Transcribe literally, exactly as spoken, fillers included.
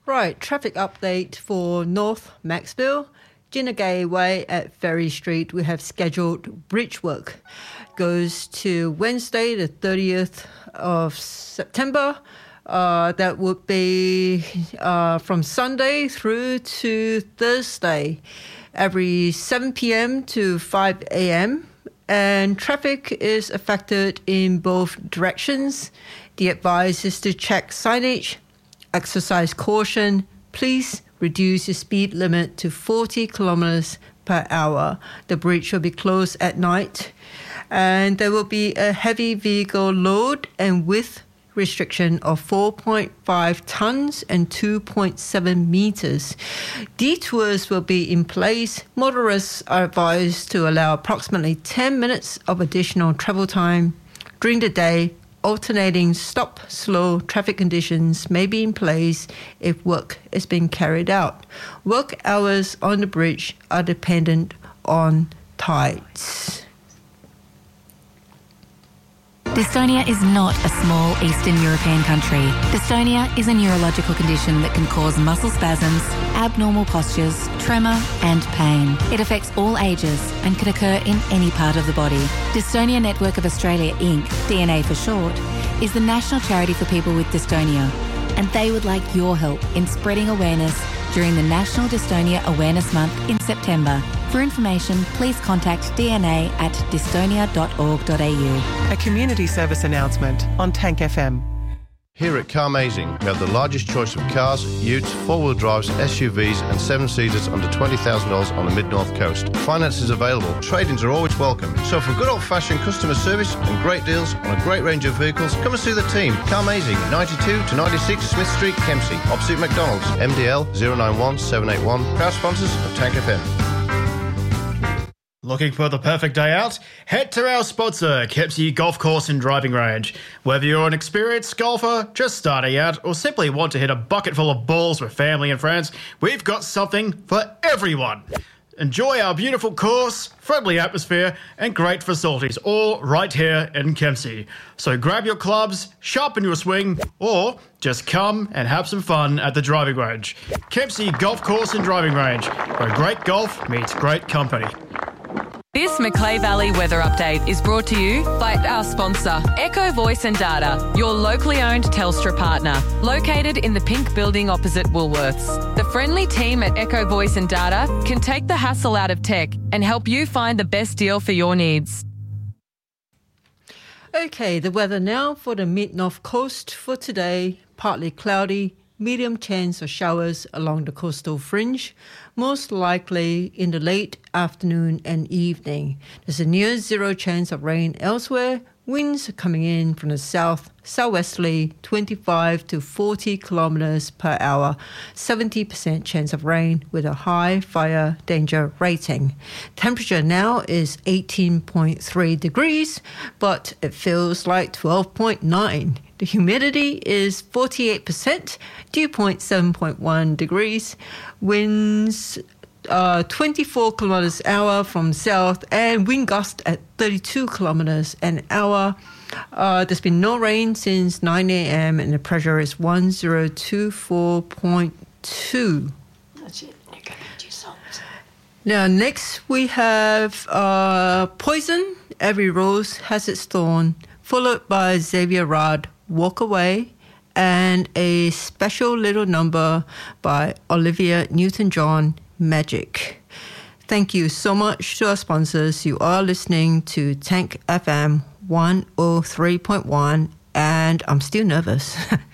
Right, traffic update for North Maxville. Ginagay Way at Ferry Street, we have scheduled bridge work. Goes to Wednesday, the thirtieth of September. Uh, that would be uh, from Sunday through to Thursday, every seven p.m. to five a.m. And traffic is affected in both directions. The advice is to check signage, exercise caution. Please reduce your speed limit to forty kilometers per hour. The bridge will be closed at night. And there will be a heavy vehicle load and width restriction of four point five tons and two point seven meters. Detours will be in place. Motorists are advised to allow approximately ten minutes of additional travel time during the day. Alternating stop-slow traffic conditions may be in place if work is being carried out. Work hours on the bridge are dependent on tides. Dystonia is not a small Eastern European country. Dystonia is a neurological condition that can cause muscle spasms, abnormal postures, tremor and pain. It affects all ages and can occur in any part of the body. Dystonia Network of Australia Incorporated, D N A for short, is the national charity for people with dystonia, and they would like your help in spreading awareness during the National Dystonia Awareness Month in September. For information, please contact D N A at dystonia dot org dot a u. A community service announcement on Tank F M. Here at Carmazing, we have the largest choice of cars, utes, four-wheel drives, S U Vs and seven-seaters under twenty thousand dollars on the mid-north coast. Finance is available. Trade-ins are always welcome. So for good old-fashioned customer service and great deals on a great range of vehicles, come and see the team. Carmazing, ninety-two to ninety-six Smith Street, Kempsey, opposite McDonald's. M D L zero nine one seven eight one. Proud sponsors of Tank F M. Looking for the perfect day out? Head to our sponsor, Kempsey Golf Course and Driving Range. Whether you're an experienced golfer, just starting out, or simply want to hit a bucket full of balls with family and friends, we've got something for everyone. Enjoy our beautiful course, friendly atmosphere, and great facilities, all right here in Kempsey. So grab your clubs, sharpen your swing, or just come and have some fun at the driving range. Kempsey Golf Course and Driving Range, where great golf meets great company. This Macleay Valley weather update is brought to you by our sponsor, Echo Voice and Data, your locally owned Telstra partner, located in the pink building opposite Woolworths. The friendly team at Echo Voice and Data can take the hassle out of tech and help you find the best deal for your needs. Okay, the weather now for the mid-north coast for today. Partly cloudy, medium chance of showers along the coastal fringe, most likely in the late afternoon and evening. There's a near zero chance of rain elsewhere. Winds coming in from the south, southwesterly, twenty-five to forty kilometers per hour. seventy percent chance of rain with a high fire danger rating. Temperature now is eighteen point three degrees, but it feels like twelve point nine. The humidity is forty-eight percent, dew point seven point one degrees. Winds uh, twenty-four kilometers an hour from south and wind gust at thirty-two kilometers an hour. Uh, there's been no rain since nine a.m. and the pressure is one thousand twenty-four point two. That's it. You're going to do salt. Now, next we have uh, Poison, Every Rose Has Its Thorn, followed by Xavier Rudd, Walk Away, and a special little number by Olivia Newton-John, Magic. Thank you so much to our sponsors. You are listening to Tank F M one oh three point one, and I'm still nervous.